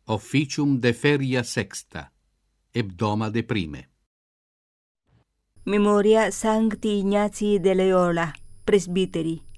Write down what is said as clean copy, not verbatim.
Officium de feria sexta, hebdoma de prime. Memoria Sancti Ignazii de Loyola, Presbiteri.